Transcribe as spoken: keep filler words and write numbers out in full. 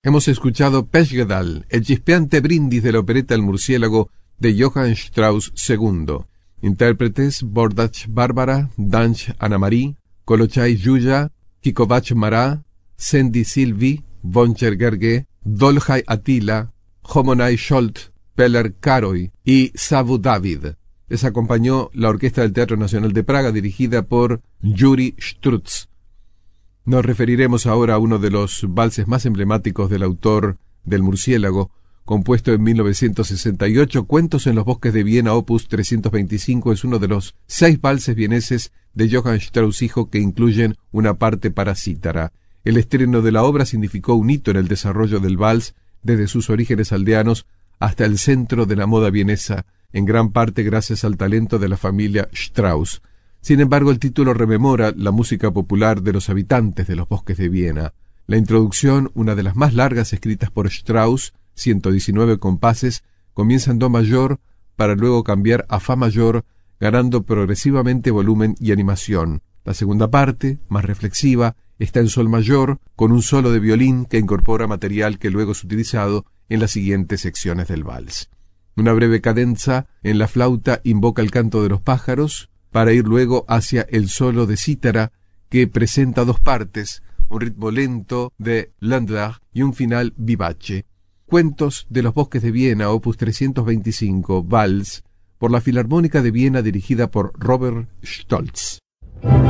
Hemos escuchado Pechgedal, el chispeante brindis de la opereta El murciélago de Johann Strauss segundo. Intérpretes: Bordach Bárbara, Danch Ana Marie, Kolochai Yuya, Kikovach Mará, Sendi Silvi, Voncher Gerge, Dolhai Attila, Homonai Scholt, Peller Karoy y Savu David. Les acompañó la Orquesta del Teatro Nacional de Praga, dirigida por Yuri Strutz. Nos referiremos ahora a uno de los valses más emblemáticos del autor del Murciélago, compuesto en mil novecientos sesenta y ocho, Cuentos en los bosques de Viena, opus trescientos veinticinco, es uno de los seis valses vieneses de Johann Strauss hijo que incluyen una parte para cítara. El estreno de la obra significó un hito en el desarrollo del vals desde sus orígenes aldeanos hasta el centro de la moda vienesa, en gran parte gracias al talento de la familia Strauss. Sin embargo, el título rememora la música popular de los habitantes de los bosques de Viena. La introducción, una de las más largas escritas por Strauss, ciento diecinueve compases, comienza en do mayor para luego cambiar a fa mayor, ganando progresivamente volumen y animación. La segunda parte, más reflexiva, está en sol mayor, con un solo de violín que incorpora material que luego es utilizado en las siguientes secciones del vals. Una breve cadenza en la flauta invoca el canto de los pájaros, para ir luego hacia el solo de cítara, que presenta dos partes, un ritmo lento de Landler y un final vivace. Cuentos de los bosques de Viena, opus trescientos veinticinco, vals, por la Filarmónica de Viena dirigida por Robert Stolz.